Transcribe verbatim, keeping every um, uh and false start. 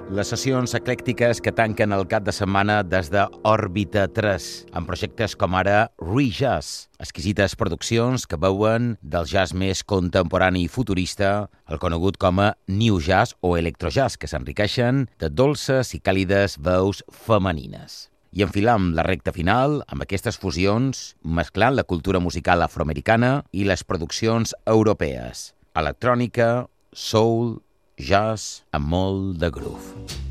Les sessions eclèctiques que tanquen el cap de setmana des de Òrbita tres, amb projectes com ara Re-Jazz, exquisites produccions que veuen del jazz més contemporani i futurista, el conegut com a New Jazz o Electrojazz, que s'enriqueixen de dolces i càlides veus femenines. I enfilam la recta final amb aquestes fusions, mesclant la cultura musical afroamericana i les produccions europees. Electrònica, soul, jazz amb molt de groove.